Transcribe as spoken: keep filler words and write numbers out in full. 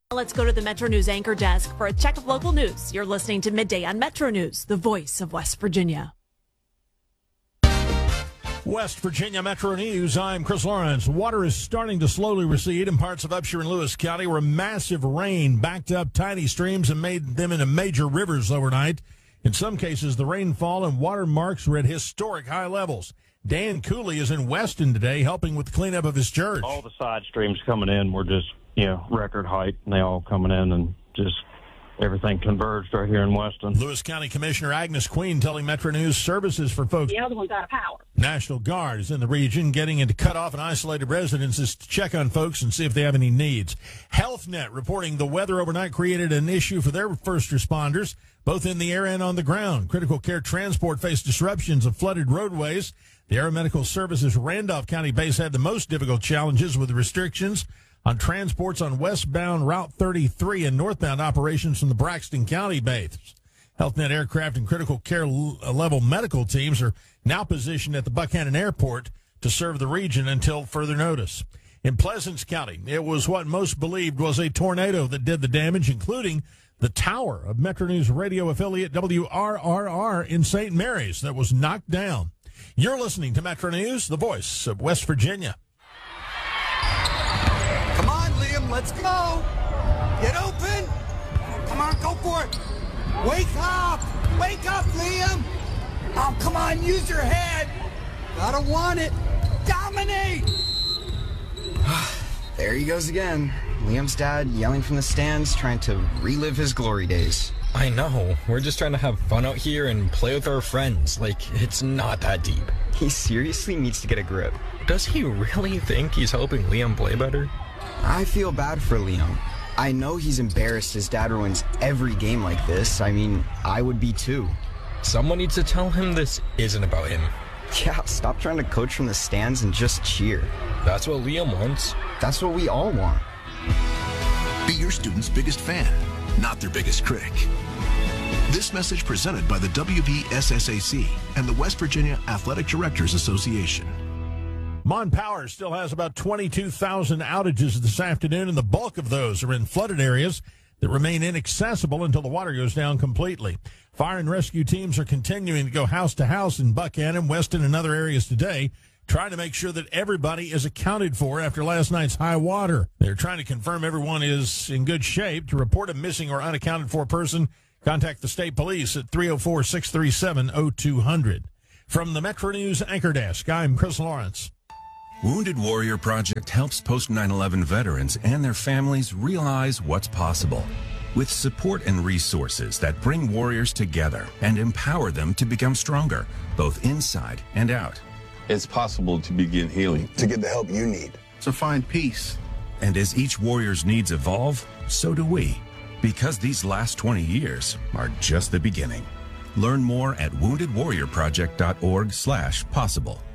Let's go to the Metro News anchor desk for a check of local news. You're listening to Midday on Metro News, the voice of West Virginia. West Virginia Metro News, I'm Chris Lawrence. Water is starting to slowly recede in parts of Upshur and Lewis County where massive rain backed up tiny streams and made them into major rivers overnight. In some cases, the rainfall and water marks were at historic high levels. Dan Cooley is in Weston today helping with the cleanup of his church. All the side streams coming in were just, you know, record height, and they all coming in and just everything converged right here in Weston. Lewis County Commissioner Agnes Queen telling Metro News services for folks. The other one's out of power. National Guard is in the region getting into cut off and isolated residences to check on folks and see if they have any needs. HealthNet reporting the weather overnight created an issue for their first responders, both in the air and on the ground. Critical care transport faced disruptions of flooded roadways. The Aeromedical Services Randolph County base had the most difficult challenges with restrictions on transports on westbound Route thirty-three and northbound operations from the Braxton County base. HealthNet aircraft and critical care level medical teams are now positioned at the Buchanan Airport to serve the region until further notice. In Pleasants County, it was what most believed was a tornado that did the damage, including the tower of Metro News radio affiliate W R R R in Saint Mary's that was knocked down. You're listening to Metro News, the voice of West Virginia. Come on, Liam, let's go. Get open. Come on, go for it. Wake up. Wake up, Liam. Oh, come on, use your head. Gotta want it. Dominate. There he goes again. Liam's dad yelling from the stands, trying to relive his glory days. I know. We're just trying to have fun out here and play with our friends. Like, it's not that deep. He seriously needs to get a grip. Does he really think he's helping Liam play better? I feel bad for Liam. I know he's embarrassed his dad ruins every game like this. I mean, I would be too. Someone needs to tell him this isn't about him. Yeah, stop trying to coach from the stands and just cheer. That's what Liam wants. That's what we all want. Be your student's biggest fan, not their biggest critic. This message presented by the W V S S A C and the West Virginia Athletic Directors Association. Mon Power still has about twenty-two thousand outages this afternoon, and the bulk of those are in flooded areas that remain inaccessible until the water goes down completely. Fire and rescue teams are continuing to go house to house in Buchanan, Weston, and other areas today, trying to make sure that everybody is accounted for after last night's high water. They're trying to confirm everyone is in good shape. To report a missing or unaccounted for person, contact the state police at three oh four, six three seven, oh two hundred. From the Metro News Anchor Desk, I'm Chris Lawrence. Wounded Warrior Project helps post nine eleven veterans and their families realize what's possible. With support and resources that bring warriors together and empower them to become stronger, both inside and out. It's possible to begin healing. To get the help you need. To find peace. And as each warrior's needs evolve, so do we. Because these last twenty years are just the beginning. Learn more at wounded warrior project dot org slash possible.